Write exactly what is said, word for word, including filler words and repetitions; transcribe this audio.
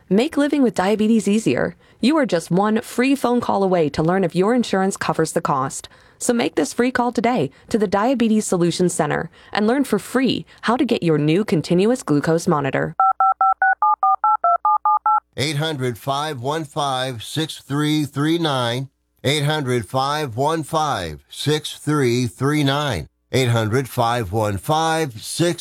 Make living with diabetes easier. You are just one free phone call away to learn if your insurance covers the cost. So make this free call today to the Diabetes Solutions Center and learn for free how to get your new continuous glucose monitor. eight hundred, five one five, six three three nine. eight hundred, five one five, six three three nine. eight hundred, five one five, six